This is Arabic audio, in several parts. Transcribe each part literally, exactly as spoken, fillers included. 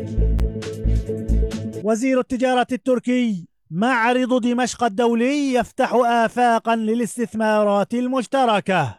وزير التجارة التركي: معرض دمشق الدولي يفتح آفاقا للاستثمارات المشتركة.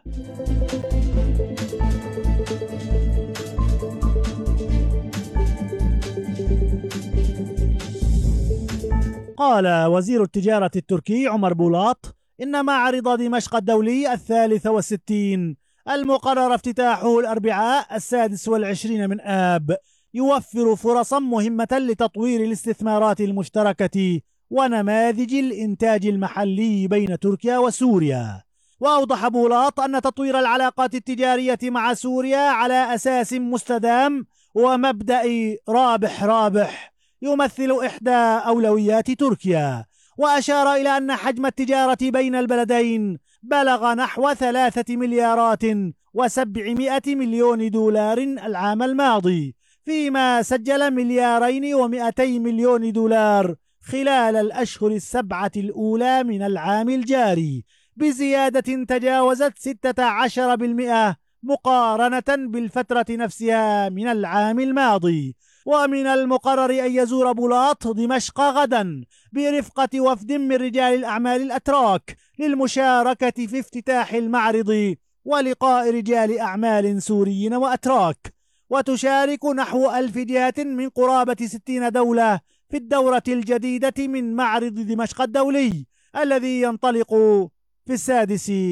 قال وزير التجارة التركي عمر بولاط إن معرض دمشق الدولي الثالث والستين المقرر افتتاحه الأربعاء السادس والعشرين من آب يوفر فرصا مهمة لتطوير الاستثمارات المشتركة ونماذج الإنتاج المحلي بين تركيا وسوريا. وأوضح بولاط أن تطوير العلاقات التجارية مع سوريا على أساس مستدام ومبدأ رابح رابح يمثل إحدى أولويات تركيا، وأشار إلى أن حجم التجارة بين البلدين بلغ نحو ثلاثة مليارات وسبعمائة مليون دولار العام الماضي، فيما سجل مليارين ومئتي مليون دولار خلال الأشهر السبعة الأولى من العام الجاري، بزيادة تجاوزت ستة عشر بالمئة مقارنة بالفترة نفسها من العام الماضي. ومن المقرر أن يزور بولاط دمشق غدا برفقة وفد من رجال الأعمال الأتراك للمشاركة في افتتاح المعرض ولقاء رجال أعمال سوريين وأتراك. وتشارك نحو ألف جهة من قرابة ستين دولة في الدورة الجديدة من معرض دمشق الدولي الذي ينطلق في السادس